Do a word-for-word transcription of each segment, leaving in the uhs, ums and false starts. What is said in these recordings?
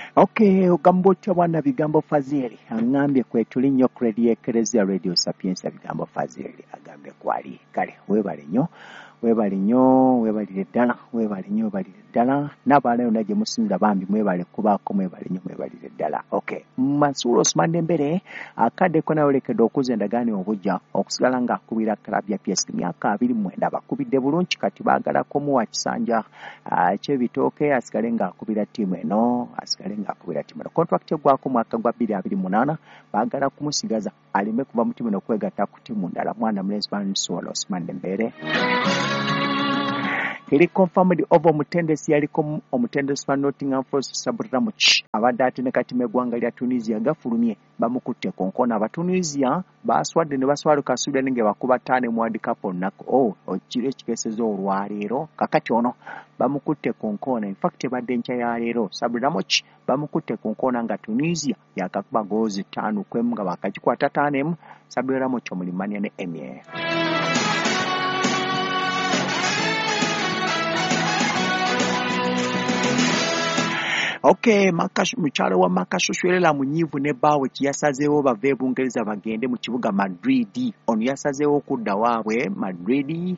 Okay, ogambo cha bwana bigambo Fazili angambye kwetuli nnyo credit Ecclesia Radio Sapienza bigambo Fazili agambye kwali kale webale nnyo webale nnyo webalire ddala webale nnyo webalire ddala n'abaalayo naje musinza bambi mwebale kubaako mwebale nnyo mwebalire ddala. Okay, Mansuur Osman Dembele akaddeko nawe olekedde okuza endagaano obujja okusigala ng'akubira club ya P S G myaka abiri mu mwenda bakubidde bulungi kati baagala kumuwa kisanja ky'ebitooke asigale ng'akubira ttiimu eno asigale ng'akubira ttiimu eno. Contract eggwako mwaka gwa bbiri abiri mu munaana baagala kumusigaza aleme kuva mu ttiimu eno kwegatta ku ttiimu ndala. Mwana mulenzi Mansuur Osman Dembele Eri confirmed over omutendesi yaliko omutendesi wa Nottingham Forest Sabramuch abadde atene kati meggwanga lya Tunisia gafulumye bamukutte konkona abatunisia baswadde ne baswaluka Sudan nge bakuba ttaano mu World Cup olunaku oh okiro ekikesezo olwaleero kakati ono bamukutte konkona. In fact ebadde nkya ya leero Sabramuch bamukutte konkona nga Tunisia yakakuba goozi ttaano kwemu nga bakagikwata ttaano emu. Sabramuch omulimanya ne Emir Okay, Makash mukyalo wa Makashushulela munyivu ne bawe kiyasazeewo bave Bungereza bagende mu kibuga Madrid. Ono yasazeewo okudda waabwe Madrid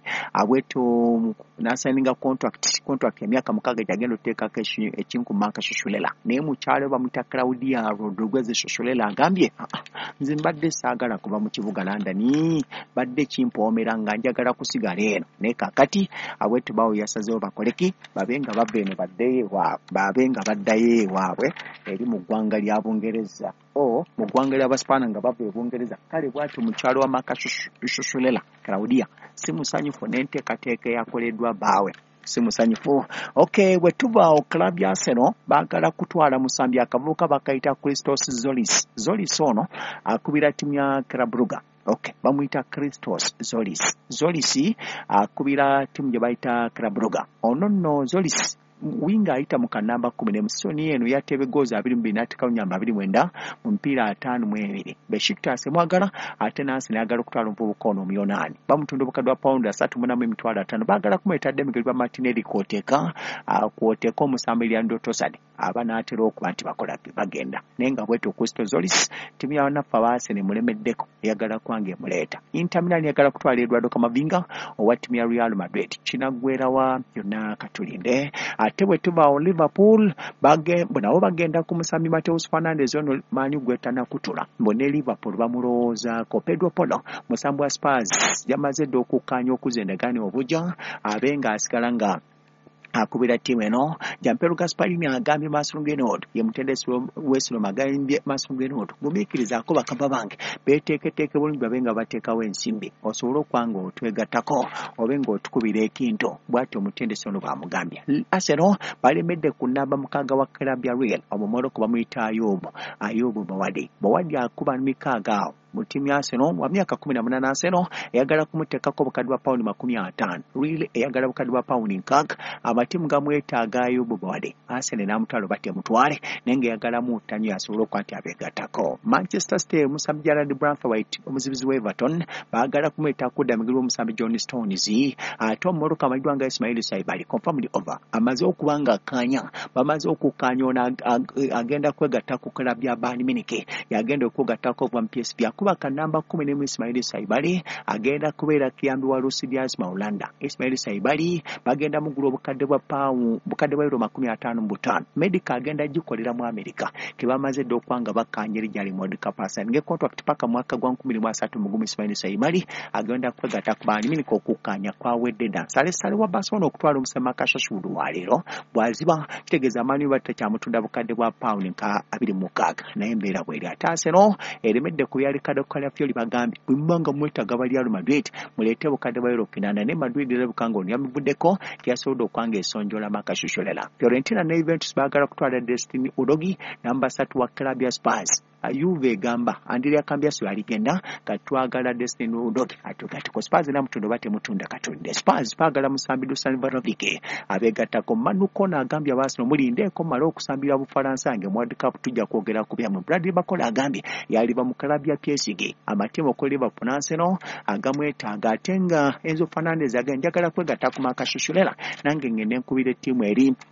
abweto nasaninga contract contract ya myaka mukaaga gyagenda oteekako ekinku Makashushulela. Naye mukyalo bamuta Claudia Rodriguez Shushulela agambye nze mbadde saagala kuba mu kibuga London badde kimpoomera nga njagala kusigala eno. Naye kakati abweto bawe yasazeewo bakoleki babenga bave eno badde wa babenga badde ye waabwe eri mu ggwanga lya Bungereza o mu ggwanga lya Baspaana nga bava e Bungereza. Kale bw'atyo mukyalo wa Makashushulela Claudia si musanyufu n'enteekateeka yakoleddwa baawe si musanyufu. Okay, bwe tuvaawo club ya Arsenal baagala kutwala musambi akavubuka bakayita Christos Zolis. Zolis ono akubira ttiimu ya Club Brugge. Okay, bamuyita Christos Zolis. Zolis akubira ttiimu gye bayita Club Brugge. Ono nno Zolis winga ayita mu kanamba kumi n'emu soni eno yateebe goozi abiri mu bbiri n'ateekawo nnyamba abiri mwenda mu mipiira ataano mu ebiri. Besiktas mwagala ate Nansi n'ayagala okutwala omuvubuka ono omulyonaani bamutunda obukadde bwa pawundi asatu mu namu emitwalo ataano baagala kumwetadde Miguel ba Martinelli kwoteeka kwoteeka omusambi Leandro Trossard aba n'atera okuba nti bakola bagenda naye nga bwetyo Christos Zolis ttiimu ya bannaffe aba Arsenal emulemeddeko eyagala kwange emuleeta. Inter Milan yagala kutwala Eduardo Camavinga owa ttiimu ya Real Madrid kinaggweerawa yonna katulinde. Ate bwe tuvaawo Liverpool bage nabo bagenda ku musambi Mateus Fernandes ono manyi gwetana kutula mbone Liverpool bamulowoozaako. Pedro Porro musambi wa Spurs yamaze dde okukkaanya okuza endagaano obujja abenga asigala nga akubira ttiimu eno. Gianpiero Gasparini agambye Mason Greenwood ye mutendesi w'Arsenal agambye Mason Greenwood gumiikirizaako bakaba bange beeteeketeeke bulungi babe nga bateekawo ensimbi osobole okwanga otwegattako obe ng'otukubira ekinto. Bw'atyo omutendesi ono bw'amugambye. Arsenal balemedde ku nnamba mukaaga wa club ya Real omumoroko bamuyita Ayoub Ayoub Bawadi. Bawadi akuba mikaaga awo mu ttiimu ya Arsenal wa myaka kumi na munaana. Arsenal eyagala kumuteekako obukadde bwa pawundi makumi ataano. Real eyagala obukadde bwa pawundi nkaaga. Amatiimu gamwetaaga Ayoub Bawadi. Arsenal n'amutwalo batemutwale naye ng'eyagalamu ttanyo asobole okuba nti abeegattako. Manchester City omusambi Jarrad Branthwaite omuzibizi w'Everton baagala kumweta kudda migulu omusambi John Stones ate omumoroka amayiddwa nga Ismail Saibali confirmed over amaze okuba nga akkaanya bamaze okukkaanya ono agenda kwegatta ku club ya Bayern Munich yagenda okwegattako okuva mu P S V kuba kanamba kumi n'emu Ismail Saibali agenda kubeera kiyambi wa Lucidius Maulanda. Ismail Saibali bagenda mugulu obukadde bwa paawu bukadde bwa euro makumi ataano mu butaano. Medica agenda gikolera mu America ke bamaze dde okwanga bakkaanya lijali mu World Cup asaninge contract paka mwaka gwa nkumi bbiri mu asatu mu gumu. Ismail Saibali agenda kwegatta ku Bayern Munich okukkaanya kwawedde dda. Sale sale wa Barcelona okutwala omusama Makashushulela wa leero bwaziba kitegeeza amaanyi batakyamutunda bukadde bwa pawundi nka abiri mu mukaaga naye embeera bw'eri. Ate Arsenal eremedde ku byali kado kala fyoli bagambye bwemmanga mwetaaga bali Real Madrid muleete bukadde bwa euro kinaana ne Madrid erabukanga ono yamuvuddeko yasobodde okwanga esonjola Makashushulela. Fiorentina ne Juventus baagala kutwala Destiny Udogie namba ssatu wa club ya Spurs. Juve egamba Andrea Cambiaso aligenda katwagala Destiny Udogie atugati ko Spurs namutunda batemutunda katonde. Spurs baagala musambi Dusan Vlahovic abeegattako. Manu Kona agambye Arsenal mulindeeko mala okusambira Bufalansa nge mu World Cup tujja kwogera ku byamu. Bradley Bakola agambye yaliba mu club ya P S G amatimu ko Liverpool na Arsenal agamwetaaga ate nga Enzo Fernandez agenda njagala kwegatta ku Makashushulela nange ngende nkubira ettiimu eri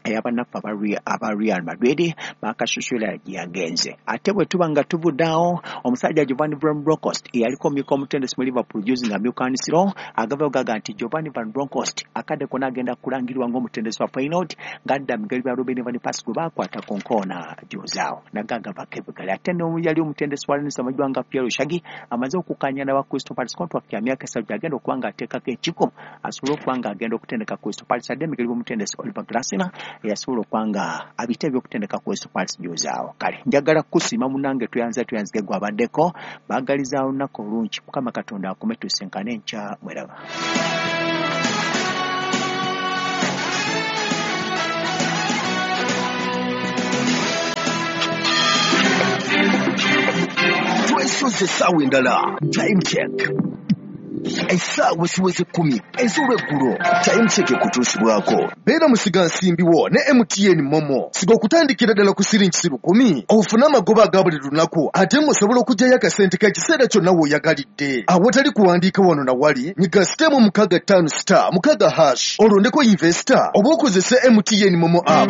ey'abannaffe aba Real Madrid bakashushulela yagenze. Ate bwe tuba nga tubuddawo omusajja Giovanni Van Bronckhorst eyaliko omumyuka omutendesi mu Liverpool juzi nga myukanisiro agava ogaga nti Giovanni Van Bronckhorst akadde kona agenda kulangirwa ng'omutendesi wa Feyenoord ng'adda Miguel bya Ruben Van Persie gwe bakwata ku nkoona gyozaawo nagaga bakebugale. Ate no yali omutendesi wa Lens amajwa nga Pierre Shagi amaze okukanya n'aba Crystal Palace contract ya myaka esatu agenda okuba nga ateekako ekiko asobole okuba nga agenda okutendeka Crystal Palace. Adde Miguel omutendesi Oliver Glasner yasobola okuba nga abite ebyokutendeka Crystal Palace gyozaawo. Kale njagala kusiima munange tuyanze tuyanzige gwabaddeko baagalizaawo olunaku olungi. Mukama Katonda akome tusenkane enkya mweraba. Twesoze essaawa endala time check essaawa siweze kumi ez'olweggulo. Time check ekutuusibwako beera musiga nsimbiwo ne M T N Momo siga okutandikira ddala ku siringi lukumi ofune amagoba aga buli lunaku ate ng'osobola okugyayo akasente ka kiseera kyonna w'oyagalidde. Awatali kuwandiika wano na wali nyiga sitemu mukaaga ttaano star mukaaga hash olondeko investor oba okozese M T N Momo app.